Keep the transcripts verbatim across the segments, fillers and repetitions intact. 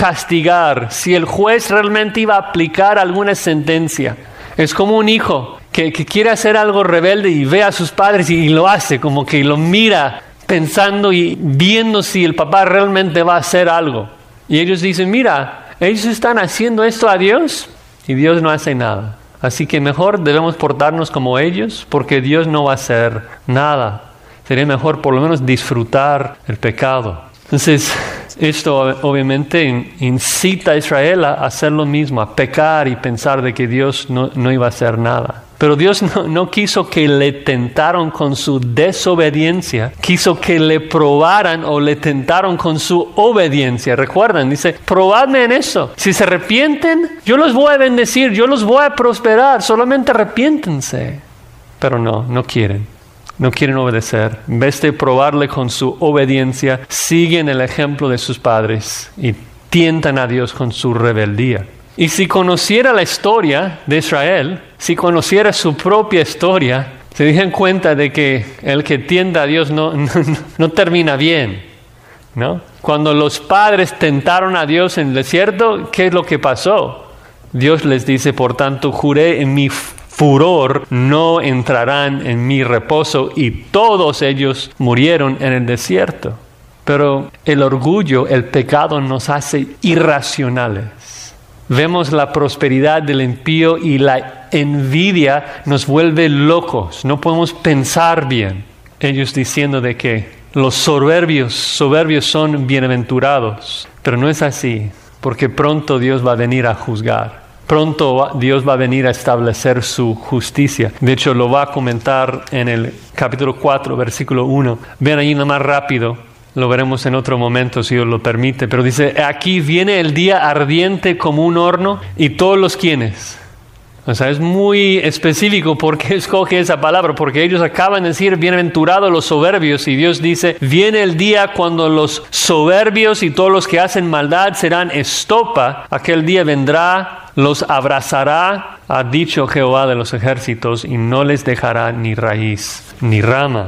castigar, si el juez realmente iba a aplicar alguna sentencia. Es como un hijo que, que quiere hacer algo rebelde y ve a sus padres y, y lo hace, como que lo mira pensando y viendo si el papá realmente va a hacer algo. Y ellos dicen, mira, ellos están haciendo esto a Dios y Dios no hace nada. Así que mejor debemos portarnos como ellos porque Dios no va a hacer nada. Sería mejor por lo menos disfrutar el pecado. Entonces, esto obviamente incita a Israel a hacer lo mismo, a pecar y pensar de que Dios no, no iba a hacer nada. Pero Dios no, no quiso que le tentaron con su desobediencia, quiso que le probaran o le tentaron con su obediencia. Recuerdan, dice, probadme en eso. Si se arrepienten, yo los voy a bendecir, yo los voy a prosperar, solamente arrepiéntense. Pero no, no quieren. No quieren obedecer. En vez de probarle con su obediencia, siguen el ejemplo de sus padres y tientan a Dios con su rebeldía. Y si conociera la historia de Israel, si conociera su propia historia, se darían cuenta de que el que tienta a Dios no, no, no termina bien, ¿no? Cuando los padres tentaron a Dios en el desierto, ¿qué es lo que pasó? Dios les dice, por tanto, juré en mi furor, no entrarán en mi reposo, y todos ellos murieron en el desierto. Pero el orgullo, el pecado nos hace irracionales. Vemos la prosperidad del impío y la envidia nos vuelve locos. No podemos pensar bien. Ellos diciendo de que los soberbios, soberbios son bienaventurados. Pero no es así, porque pronto Dios va a venir a juzgar. Pronto Dios va a venir a establecer su justicia. De hecho, lo va a comentar en el capítulo cuatro, versículo uno. Vean ahí nada más rápido. Lo veremos en otro momento, si Dios lo permite. Pero dice, aquí viene el día ardiente como un horno, y todos los quienes. O sea, es muy específico por qué escoge esa palabra, porque ellos acaban de decir, bienaventurados los soberbios, y Dios dice, viene el día cuando los soberbios y todos los que hacen maldad serán estopa. Aquel día vendrá, los abrazará, ha dicho Jehová de los ejércitos, y no les dejará ni raíz ni rama.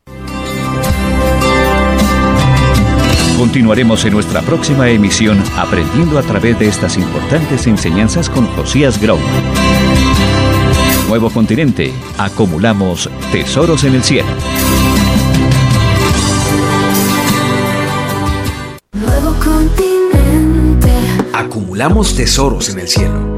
Continuaremos en nuestra próxima emisión aprendiendo a través de estas importantes enseñanzas con Josías Grau. Nuevo continente, acumulamos tesoros en el cielo. Nuevo continente. Acumulamos tesoros en el cielo.